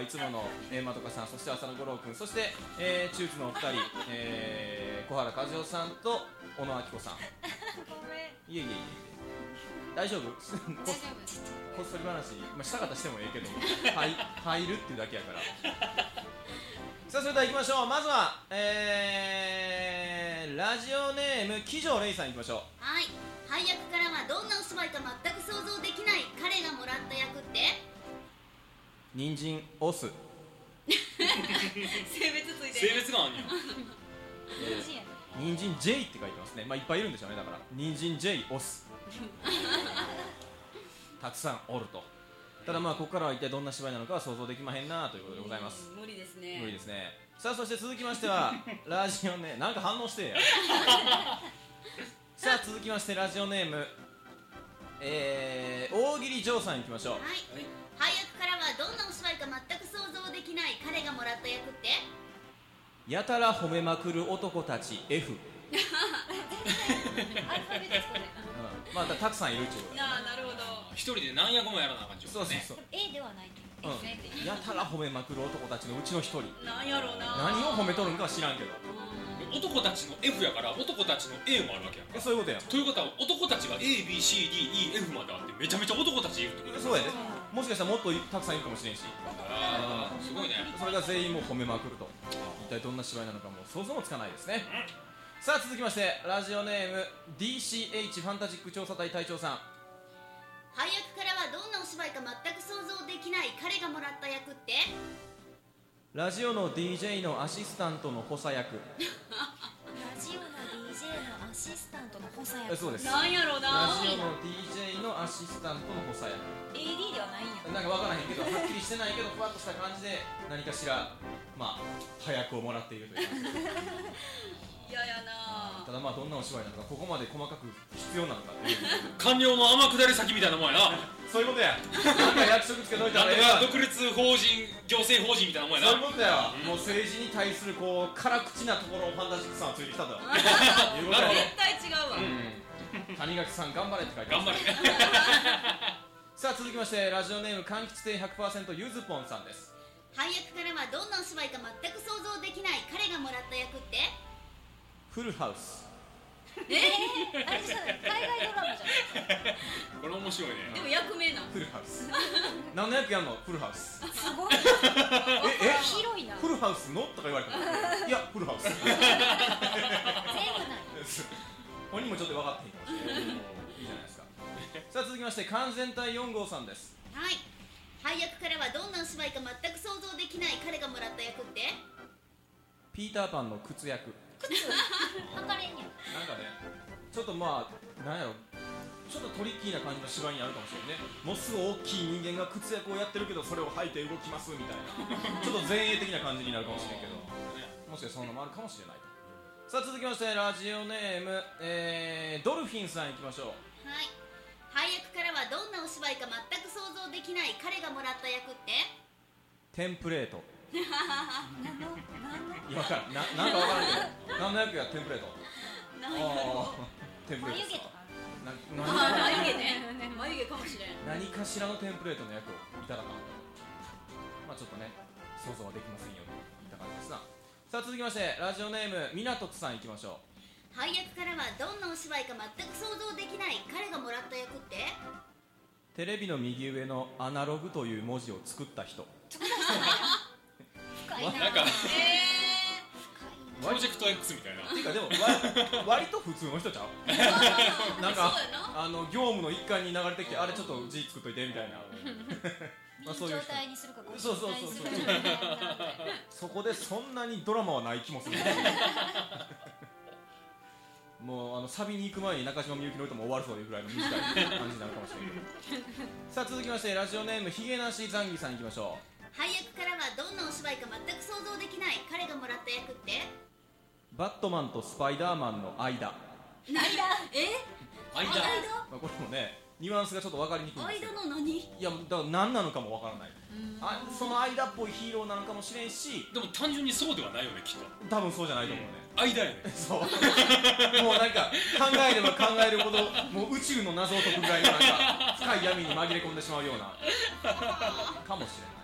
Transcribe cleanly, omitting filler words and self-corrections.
いつものまどかさん、そして浅野五郎君、そして、チューツのお二人、小原和代さんと小野明子さん。 ごめん。 いえいえいえ、大丈夫？こっそり話、したかったしてもええけど、入るっていうだけやから。さあ、それでは行きましょう。まずは、ラジオネーム騎乗レイさん行きましょう。 はい、配役からはどんなお芝居か全く想像できない彼がもらった役って？ 人参オス。 性別ついてる。 性別があんねん。 人参 J って書いてますね。いっぱいいるんでしょうね。だから人参 J オスたくさんおると。ただここからは一体どんな芝居なのかは想像できまへんなということでございます。 無理ですね。 無理ですね。さあ、そして続きましてはラジオネーム、なんか反応してやさあ、続きましてラジオネーム、大喜利ジョーさんいきましょう。 はい、配役からはどんなお芝居か全く想像できない彼がもらった役って？ やたら褒めまくる男たち F アルファベットで。 たくさんいるっていうことだ。 なるほど。 一人で何役もやらなあかんちゅうことね。 そう A ではない。 やたら褒めまくる男たちのうちの一人。 なんやろうな。 何を褒めとるんかは知らんけど、 男たちの F やから男たちの A もあるわけやんか。 そういうことやん。 ということは男たちが ABCDEF まであってめちゃめちゃ男たちいるってこと。 そうやで。もしかしたらもっとたくさんいるかもしれんし、 すごいね。 それが全員もう褒めまくると、一体どんな芝居なのかもう想像もつかないですね。さあ、続きましてラジオネーム DCH ファンタジック調査隊隊長さん。 配役からはどんなお芝居か全く想像できない彼がもらった役って？ ラジオの DJ のアシスタントの補佐役。 ラジオの DJ のアシスタントの補佐役。 そうです。 なんやろうな。 ラジオの DJ のアシスタントの補佐役。 AD ではないんや。 なんか分からへんけど、はっきりしてないけど、ふわっとした感じで何かしら配役をもらっているという感じ。 嫌やな。 ただどんなお芝居なのか、ここまで細かく必要なのかっていう官僚の天下り先みたいなもんやな。 そういうことや。なんか役職つけといたらええわ。 独立法人行政法人みたいなもんやな。 そういうことやわ。もう政治に対する辛口なところをファンタジックさんはついてきたということや。 絶対違うわ。 谷垣さん頑張れって書いてます。 頑張れ。 さあ、続きましてラジオネーム柑橘亭 100% ゆずぽんさんです。 配役からはどんなお芝居か全く想像できない彼がもらった役って？ フルハウス。 あれじゃない、海外ドラマじゃない。 これ面白いね。 でも役名な。 フルハウス。何の役やんの？フルハウス。 すごい。広いな。 フルハウスのとか言われても、いや、フルハウス。 全部ない。 本人もちょっと分かっていいかもしれない。いいじゃないですか。さあ、続きまして完全体4号さんです。 はい、配役からはどんなお芝居か全く想像できない彼がもらった役って？ ピーターパンの靴役。 測れんやん。 なんかね、ちょっとなんやろ、ちょっとトリッキーな感じの芝居にあるかもしれないね。もうすぐ大きい人間が靴役をやってるけど、それを履いて動きますみたいなちょっと前衛的な感じになるかもしれんけど、もしかしたらそんなのもあるかもしれないと。さあ、続きましてラジオネーム、ドルフィンさんいきましょう。 はい、配役からはどんなお芝居か全く想像できない彼がもらった役って？ テンプレート。 何の今からなんかわからんけど、何の役や？テンプレート。テンプレート。 眉毛とか。 眉毛ね。眉毛かもしれん。 何かしらのテンプレートの役をいただかんと、ちょっとね、想像はできませんよといった感じですな。さあ、続きましてラジオネームみなとつさんいきましょう。 配役からはどんなお芝居か全く想像できない彼がもらった役って？ テレビの右上のアナログという文字を作った人。 深いな。 なんかプロてジェクト X みたいな。 いうか、でも割と普通の人ちゃう？なんか業務の一環に流れてきて、あれちょっと字作っといてみたいな。 いい状態にするかごそう状態にするか。 そこでそんなにドラマはない気もする。もうサビに行く前に中島みゆきの歌も終わるそういうぐらいの短い感じになるかもしれないけど。さあ、続きましてラジオネームひげなしザンギさんいきましょう。 配役からはどんなお芝居か全く想像できない彼がもらった役って？ バットマンとスパイダーマンの間。 間？ これもね、ニュアンスがちょっと分かりにくいんですけど、 間の何？ いや、だから何なのかも分からない。その間っぽいヒーローなのかもしれんし、 でも単純にそうではないよね、きっと。 多分そうじゃないと思うね。 間やね。 そうもうなんか考えれば考えるほど、もう宇宙の謎を解くぐらいのなんか深い闇に紛れ込んでしまうようなかもしれない。